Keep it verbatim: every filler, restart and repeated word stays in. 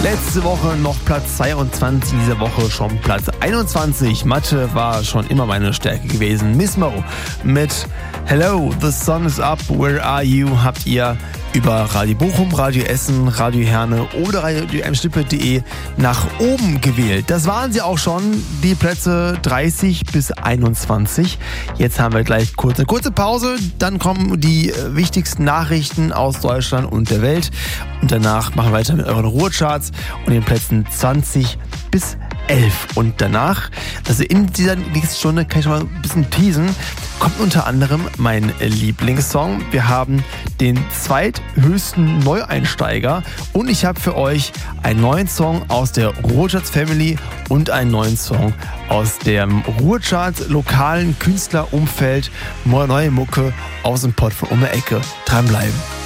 Letzte Woche noch Platz zweiundzwanzig, diese Woche schon Platz einundzwanzig. Mathe war schon immer meine Stärke gewesen. Mismo mit Hello, the sun is up, where are you? Habt ihr über Radio Bochum, Radio Essen, Radio Herne oder radio m schnippe punkt de nach oben gewählt. Das waren sie auch schon, die Plätze dreißig bis einundzwanzig. Jetzt haben wir gleich kurz eine kurze Pause, dann kommen die wichtigsten Nachrichten aus Deutschland und der Welt und danach machen wir weiter mit euren Ruhrcharts und den Plätzen zwanzig bis elf. Und danach, also in dieser nächsten Stunde kann ich schon mal ein bisschen teasen, kommt unter anderem mein Lieblingssong. Wir haben den zweithöchsten Neueinsteiger und ich habe für euch einen neuen Song aus der Ruhrcharts Family und einen neuen Song aus dem Ruhrcharts lokalen Künstlerumfeld. Neue Mucke aus dem Pott von um die Ecke. Dranbleiben.